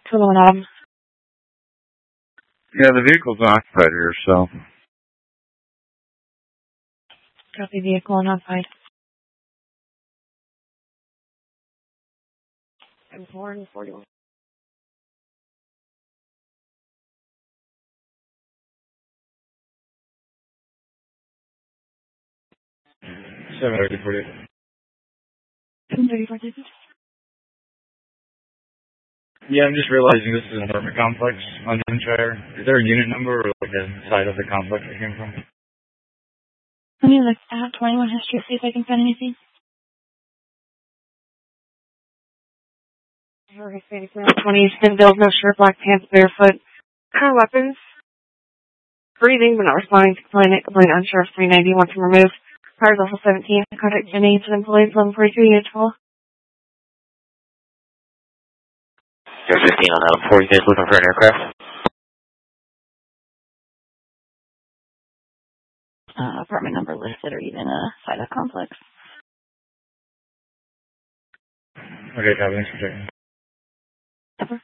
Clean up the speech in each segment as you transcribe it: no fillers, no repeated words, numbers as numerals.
21 Adam. Yeah, the vehicle's occupied here, so. Copy vehicle unoccupied. I'm 441. 7:30. 7:34 digits. Yeah, I'm just realizing this is an apartment complex on Devonshire. Is there a unit number or like a side of the complex it came from? Let me look at 21 history, see if I can find anything. Okay, 20, thin bills, no shirt, black pants, barefoot. Car weapons. Breathing, but not responding to complaint. Complaint unsure of 390, wants him removed. Car is also 17. Contact Jenny to employees, 1143, unit 12. You're 15 on that 40 days looking for an aircraft. Apartment number listed or even a side of complex. Okay, copy. Thanks for checking. Ever.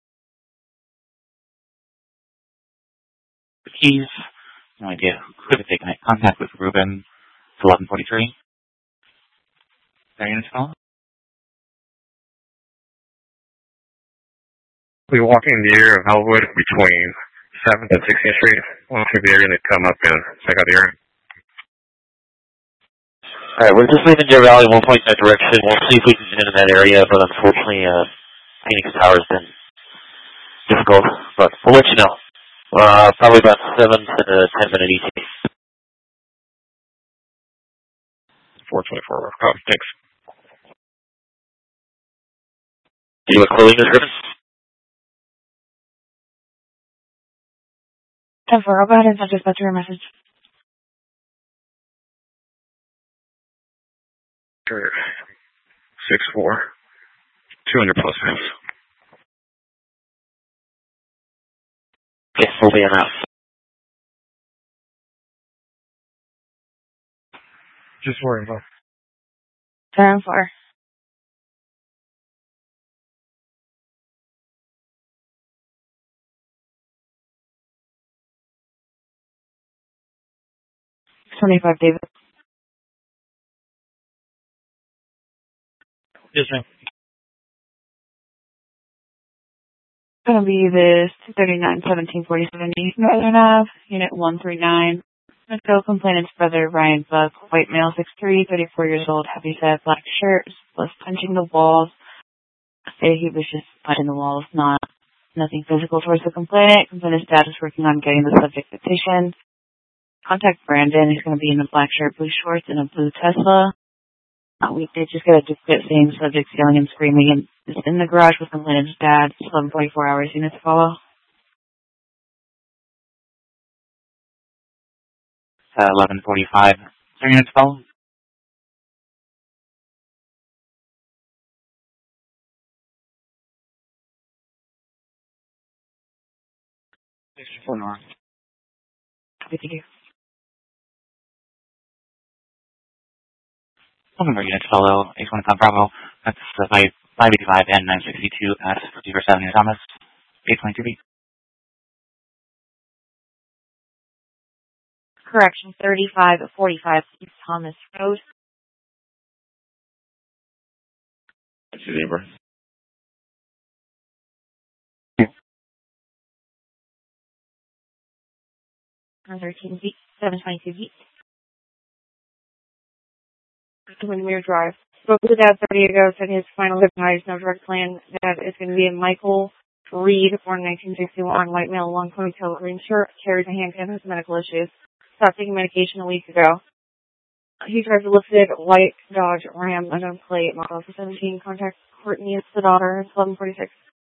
The keys. No idea who could have taken it. Contact with Ruben. It's 1143. Diana's phone. We walk in the area of Hellwood between 7th and 16th Street. Once we the area to come up and check out the area. Alright, we're just leaving Deer Valley. We'll point that direction. We'll see if we can get in that area, but unfortunately, Phoenix Tower's been difficult. But we'll let you know. Probably about 7 to 10 minute ETA. 424. Copy. Thanks. Do you have a clothing description? 10-4, I'll go ahead and send this back to your message. Sure. 6'4". 200 plus pounds. Yes, we'll be on that. Just worry about 10-4. $25, David. Yes, ma'am. It's going to be this 239-1747 East Northern Ave, Unit 139. Mexico complainant's brother, Ryan Buck, white male, 6'3", 34 years old, heavy set, black shirt, was punching the walls. Say he was just punching the walls, nothing physical towards the complainant. Complainant's dad is working on getting the subject petitioned. Contact Brandon. He's going to be in a black shirt, blue shorts, and a blue Tesla. We did just get a duplicate saying subject yelling and screaming and is in the garage with complainant's dad. 11:44 hours. Units follow. 11:45. Units follow. North. Copy, thank you. Number units follow. 825 Bravo. That's 585 and 962 at 51st Avenue Thomas. 822 feet. Correction, 35-45 East Thomas Road. That's your neighbor. 13 feet, 722 feet. To Windmere Drive. Spoke to Dad 30 ago, said his final advice, no direct plan. That is going to be a Michael Reed, born 1961, white male, long ponytail, green shirt, carries a handgun, has medical issues. Stopped taking medication a week ago. He drives a lifted white Dodge Ram, unknown plate, model 17. Contact Courtney, it's the daughter, it's 11:46.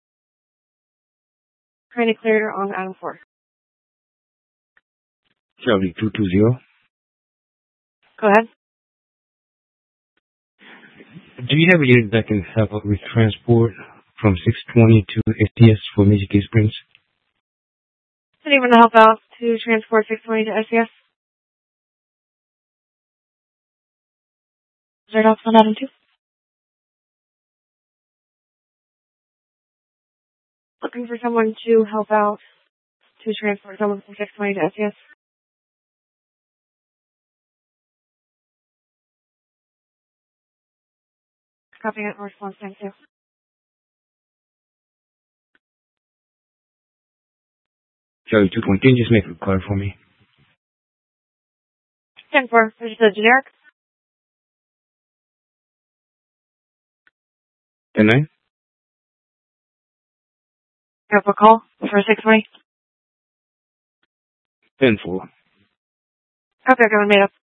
Trying to clear on Adam 4. Shelby 220. Go ahead. Do you have a unit that can help with transport from 620 to STS for Magic Cave Springs? Does anyone help out to transport 620 to SCS? Is there an option on Adam 2? looking for someone to help out to transport someone from 620 to SES. Copying it, response, thank you. Charlie 220, just make a call for me. 10-4, this is a generic. 10-9? Have a call for 620. 10-4. Copy, everyone made up.